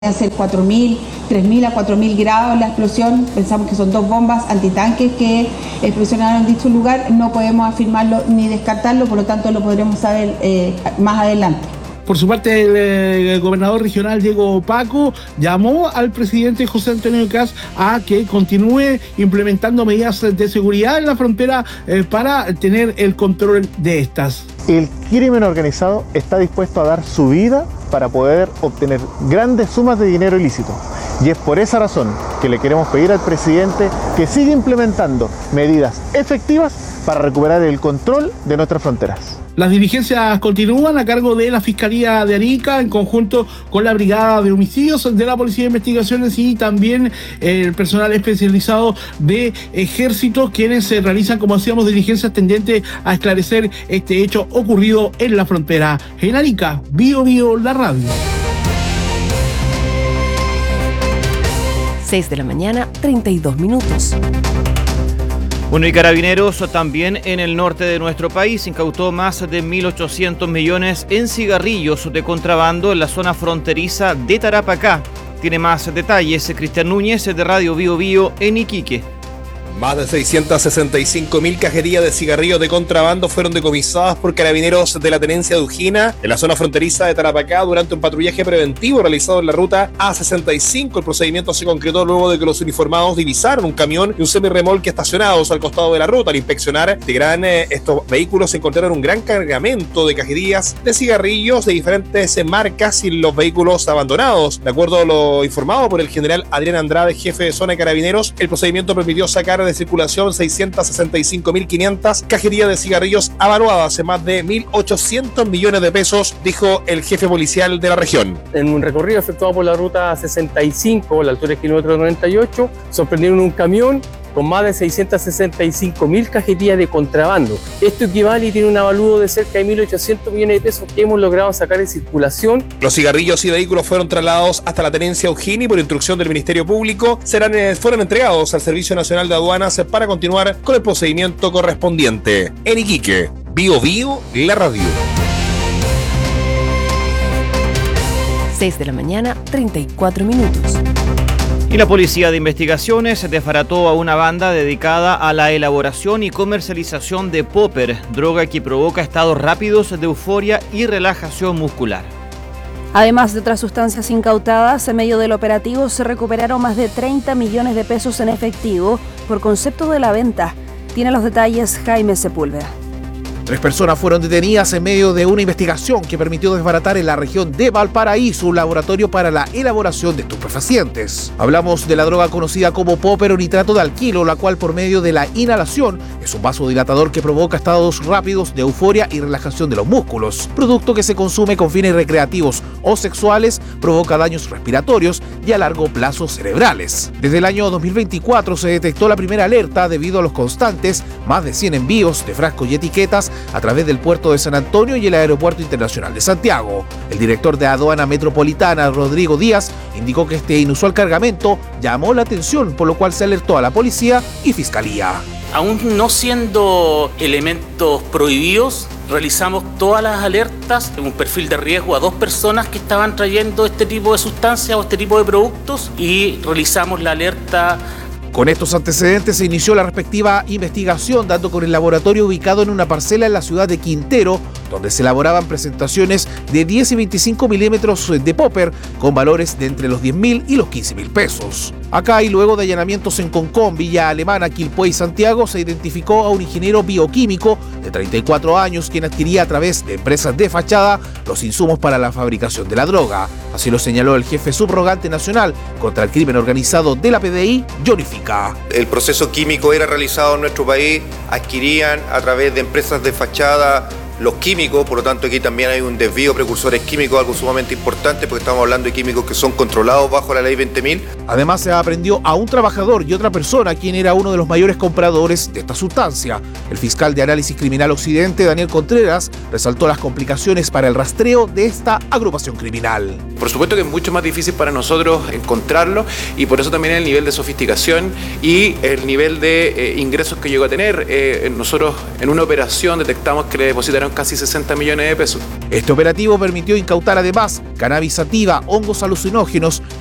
ser 4.000, 3.000 a 4.000 grados la explosión. Pensamos que son 2 bombas antitanques que explosionaron en dicho lugar. No podemos afirmarlo ni descartarlo, por lo tanto lo podremos saber más adelante. Por su parte, el gobernador regional Diego Paco llamó al presidente José Antonio Kast a que continúe implementando medidas de seguridad en la frontera para tener el control de estas. El crimen organizado está dispuesto a dar su vida para poder obtener grandes sumas de dinero ilícito. Y es por esa razón que le queremos pedir al presidente que siga implementando medidas efectivas para recuperar el control de nuestras fronteras. Las diligencias continúan a cargo de la Fiscalía de Arica en conjunto con la Brigada de Homicidios de la Policía de Investigaciones y también el personal especializado de Ejército, quienes se realizan, como decíamos, diligencias tendentes a esclarecer este hecho ocurrido en la frontera. En Arica, Bio Bio, la radio. 6 de la mañana, 32 minutos. Bueno, y Carabineros también en el norte de nuestro país incautó más de 1.800 millones en cigarrillos de contrabando en la zona fronteriza de Tarapacá. Tiene más detalles Cristian Núñez de Radio Bio Bio en Iquique. Más de 665.000 cajetillas de cigarrillos de contrabando fueron decomisadas por Carabineros de la Tenencia de Ujina en la zona fronteriza de Tarapacá durante un patrullaje preventivo realizado en la ruta A65. El procedimiento se concretó luego de que los uniformados divisaron un camión y un semirremolque estacionados al costado de la ruta. Al inspeccionar estos vehículos se encontraron un gran cargamento de cajetillas de cigarrillos de diferentes marcas y los vehículos abandonados. De acuerdo a lo informado por el general Adrián Andrade, jefe de zona de Carabineros, el procedimiento permitió sacar de circulación 665.500 cajetillas de cigarrillos avaluadas en más de 1.800 millones de pesos, dijo el jefe policial de la región. En un recorrido efectuado por la ruta 65, a la altura del kilómetro 98, sorprendieron un camión con más de 665.000 cajetillas de contrabando. Esto equivale y tiene un avalúo de cerca de 1.800 millones de pesos que hemos logrado sacar de circulación. Los cigarrillos y vehículos fueron trasladados hasta la Tenencia Ujini por instrucción del Ministerio Público. Fueron entregados al Servicio Nacional de Aduanas para continuar con el procedimiento correspondiente. En Iquique, Bio Bio, la radio. 6 de la mañana, 34 minutos. Y la Policía de Investigaciones desbarató a una banda dedicada a la elaboración y comercialización de popper, droga que provoca estados rápidos de euforia y relajación muscular. Además de otras sustancias incautadas, en medio del operativo se recuperaron más de 30 millones de pesos en efectivo por concepto de la venta. Tiene los detalles Jaime Sepúlveda. 3 personas fueron detenidas en medio de una investigación que permitió desbaratar en la región de Valparaíso un laboratorio para la elaboración de estupefacientes. Hablamos de la droga conocida como popper o nitrato de alquilo, la cual por medio de la inhalación es un vasodilatador que provoca estados rápidos de euforia y relajación de los músculos. Producto que se consume con fines recreativos o sexuales, provoca daños respiratorios y a largo plazo cerebrales. Desde el año 2024 se detectó la primera alerta debido a los constantes más de 100 envíos de frascos y etiquetas a través del puerto de San Antonio y el Aeropuerto Internacional de Santiago. El director de Aduana Metropolitana, Rodrigo Díaz, indicó que este inusual cargamento llamó la atención, por lo cual se alertó a la policía y fiscalía. Aún no siendo elementos prohibidos, realizamos todas las alertas en un perfil de riesgo a 2 personas que estaban trayendo este tipo de sustancias o este tipo de productos y realizamos la alerta. Con estos antecedentes se inició la respectiva investigación, dando con el laboratorio ubicado en una parcela en la ciudad de Quintero, donde se elaboraban presentaciones de 10 y 25 milímetros de popper con valores de entre los 10.000 y los 15.000 pesos. Acá y luego de allanamientos en Concón, Villa Alemana, Quilpué y Santiago, se identificó a un ingeniero bioquímico de 34 años quien adquiría a través de empresas de fachada los insumos para la fabricación de la droga. Así lo señaló el jefe subrogante nacional contra el crimen organizado de la PDI, Johnny Fica. El proceso químico era realizado en nuestro país, adquirían a través de empresas de fachada los químicos, por lo tanto aquí también hay un desvío de precursores químicos, algo sumamente importante porque estamos hablando de químicos que son controlados bajo la ley 20.000. Además se aprendió a un trabajador y otra persona quien era uno de los mayores compradores de esta sustancia. El fiscal de Análisis Criminal Occidente, Daniel Contreras, resaltó las complicaciones para el rastreo de esta agrupación criminal. Por supuesto que es mucho más difícil para nosotros encontrarlo y por eso también el nivel de sofisticación y el nivel de ingresos que llegó a tener. Nosotros en una operación detectamos que le depositaron casi 60 millones de pesos. Este operativo permitió incautar además cannabis sativa, hongos alucinógenos